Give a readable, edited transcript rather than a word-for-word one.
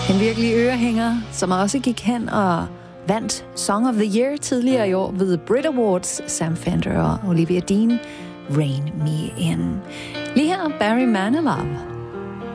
En virkelig ørehænger, som også gik hen og vandt Song of the Year tidligere i år ved Brit Awards. Sam Fender og Olivia Dean, Rain Me In. Lige her Barry Manilow.